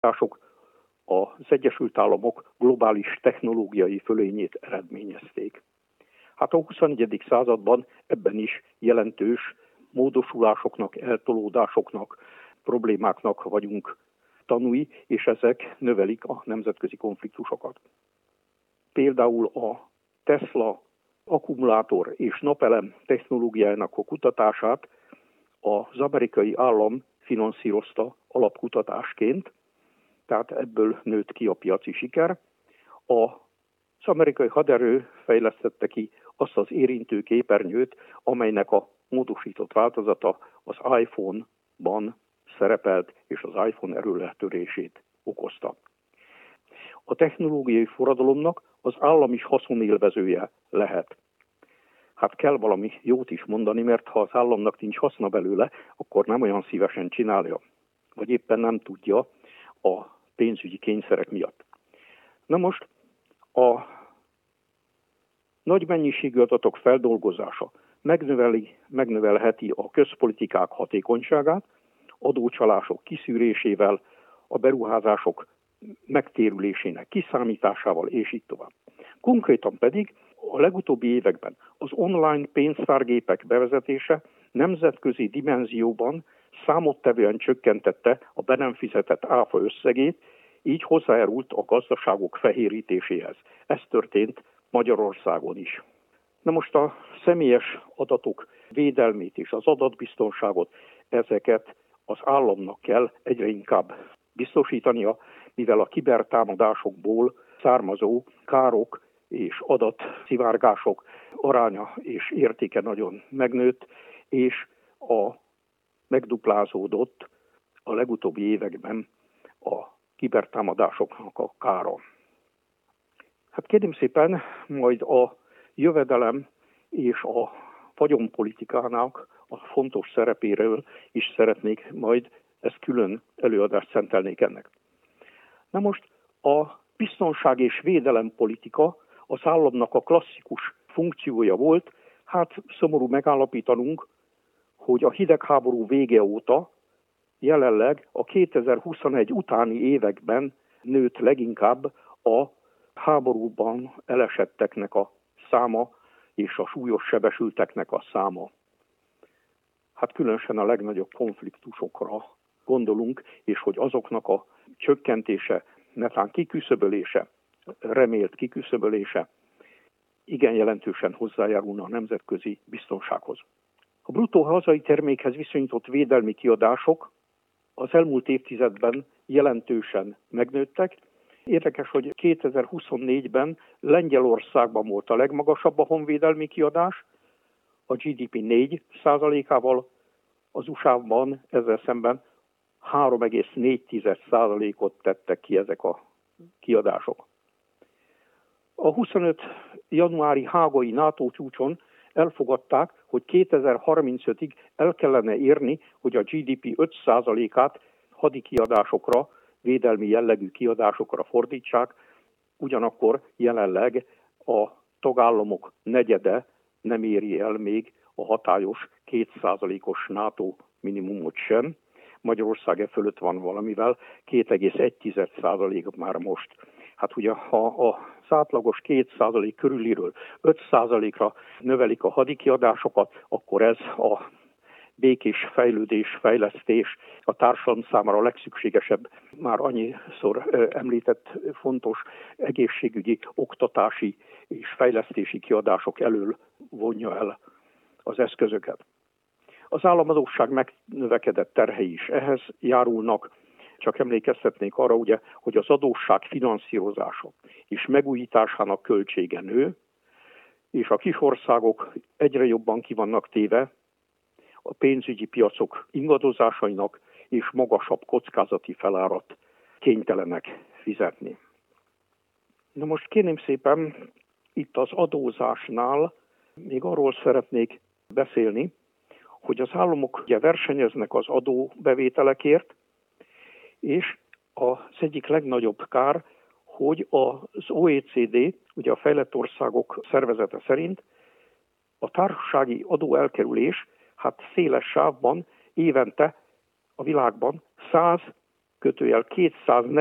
az Egyesült Államok globális technológiai fölényét eredményezték. Hát a 21. században ebben is jelentős módosulásoknak, eltolódásoknak, problémáknak vagyunk tanúi, és ezek növelik a nemzetközi konfliktusokat. Például a Tesla akkumulátor és napelem technológiájának a kutatását az amerikai állam finanszírozta alapkutatásként, tehát ebből nőtt ki a piaci siker. Az amerikai haderő fejlesztette ki azt az érintő képernyőt, amelynek a módosított változata az iPhone-ban szerepelt, és az iPhone erőletörését okozta. A technológiai forradalomnak az állam is haszonélvezője lehet. Hát kell valami jót is mondani, mert ha az államnak nincs haszna belőle, akkor nem olyan szívesen csinálja, vagy éppen nem tudja a pénzügyi kényszerek miatt. Na most a nagy mennyiségű adatok feldolgozása megnövelheti a közpolitikák hatékonyságát, adócsalások kiszűrésével, a beruházások megtérülésének kiszámításával, és így tovább. Konkrétan pedig a legutóbbi években az online pénztárgépek bevezetése nemzetközi dimenzióban számottevően csökkentette a be nem fizetett áfa összegét, így hozzájárult a gazdaságok fehérítéséhez. Ez történt Magyarországon is. Na most a személyes adatok védelmét és az adatbiztonságot, ezeket az államnak kell egyre inkább biztosítania, mivel a kibertámadásokból származó károk és adatszivárgások aránya és értéke nagyon megnőtt, és megduplázódott a legutóbbi években a kibertámadásoknak a kára. Hát kérem szépen, majd a jövedelem és a vagyonpolitikának a fontos szerepéről is szeretnék majd ezt külön előadást szentelnék ennek. Na most a biztonság és védelempolitika az államnak a klasszikus funkciója volt. Hát szomorú megállapítanunk, hogy a hidegháború vége óta jelenleg a 2021 utáni években nőtt leginkább a háborúban elesetteknek a száma és a súlyos sebesülteknek a száma. Hát különösen a legnagyobb konfliktusokra gondolunk, és hogy azoknak a csökkentése, netán kiküszöbölése, remélt kiküszöbölése igen jelentősen hozzájárulna a nemzetközi biztonsághoz. A bruttó hazai termékhez viszonyított védelmi kiadások az elmúlt évtizedben jelentősen megnőttek. Érdekes, hogy 2024-ben Lengyelországban volt a legmagasabb a honvédelmi kiadás, a GDP 4%-ával, az USA-ban ezzel szemben 3,4%-ot tettek ki ezek a kiadások. A 25. januári hágai NATO csúcson elfogadták, hogy 2035-ig el kellene érni, hogy a GDP 5%-át hadi kiadásokra, védelmi jellegű kiadásokra fordítsák, ugyanakkor jelenleg a tagállamok negyede nem éri el még a hatályos 2%-os NATO minimumot sem. Magyarország fölött van valamivel, 2,1% már most. Hát ugye, ha az átlagos 2% körüliről 5%-ra növelik a hadi kiadásokat, akkor ez a békés fejlődés, fejlesztés a társadalom számára a legszükségesebb, már annyiszor említett fontos egészségügyi, oktatási és fejlesztési kiadások elől vonja el az eszközöket. Az államadósság megnövekedett terhei is ehhez járulnak, csak emlékeztetnék arra, ugye, hogy az adósság finanszírozása és megújításának költsége nő, és a kis országok egyre jobban ki vannak téve a pénzügyi piacok ingadozásainak, és magasabb kockázati felárat kénytelenek fizetni. Na most kérném szépen, itt az adózásnál még arról szeretnék beszélni, hogy az államok ugye versenyeznek az adóbevételekért, és az egyik legnagyobb kár, hogy az OECD, ugye a fejlett országok szervezete szerint a társasági adóelkerülés hát széles sávban évente a világban 100 240